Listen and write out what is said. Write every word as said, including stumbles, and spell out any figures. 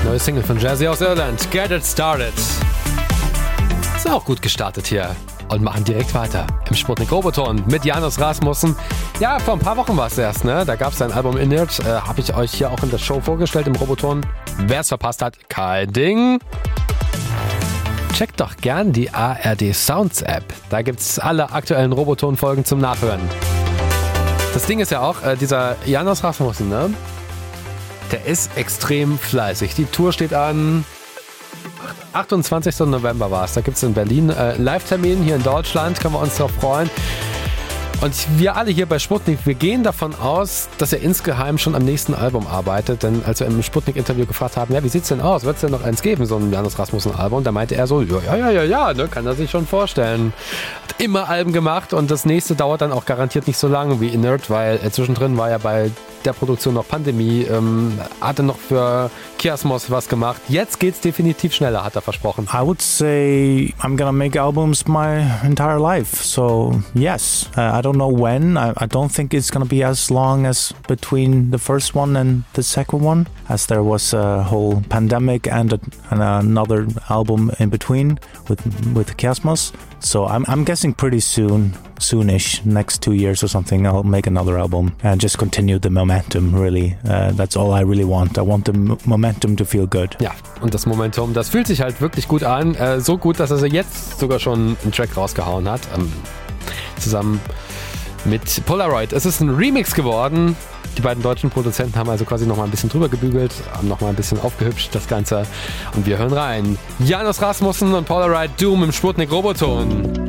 neue Single von Jazzy aus Irland, Get It Started. Ist auch gut gestartet hier und machen direkt weiter im Sputnik Roboton mit Janus Rasmussen. Ja, vor ein paar Wochen war es erst, ne? Da gab es sein Album Inert, äh, habe ich euch hier auch in der Show vorgestellt im Roboton. Wer es verpasst hat, kein Ding. Checkt doch gern die A R D Sounds App. Da gibt's alle aktuellen Roboton-Folgen zum Nachhören. Das Ding ist ja auch, äh, dieser Janus Rasmussen, ne? Der ist extrem fleißig. Die Tour steht an. achtundzwanzigsten November war es. Da gibt es in Berlin äh, einen Live-Termin hier in Deutschland. Können wir uns darauf freuen. Und wir alle hier bei Sputnik, wir gehen davon aus, dass er insgeheim schon am nächsten Album arbeitet. Denn als wir im Sputnik-Interview gefragt haben, ja, wie sieht's denn aus? Wird es denn noch eins geben, so ein Janus Rasmussen-Album? Da meinte er so, ja, ja, ja, ja, ja, ne, kann er sich schon vorstellen. Hat immer Alben gemacht und das nächste dauert dann auch garantiert nicht so lange wie Inert, weil äh, zwischendrin war ja bei der Produktion noch Pandemie, ähm, hatte noch für Kiasmos was gemacht. Jetzt geht's definitiv schneller, hat er versprochen. I would say I'm gonna make albums my entire life. So yes, uh, I don't know when. I, I don't think it's gonna be as long as between the first one and the second one, as there was a whole pandemic and, a, and another album in between with with Kiasmos. So I'm I'm guessing pretty soon, soonish, next two years or something, I'll make another album and just continue the momentum. Really, uh, that's all I really want. I want the m- momentum to feel good. Ja, und das Momentum, das fühlt sich halt wirklich gut an. Äh, so gut, dass er jetzt sogar schon einen Track rausgehauen hat. Ähm, zusammen mit Polaroid. Es ist ein Remix geworden. Die beiden deutschen Produzenten haben also quasi nochmal ein bisschen drüber gebügelt, haben nochmal ein bisschen aufgehübscht das Ganze. Und wir hören rein. Janus Rasmussen und Polaroid Doom im Sputnik Roboton.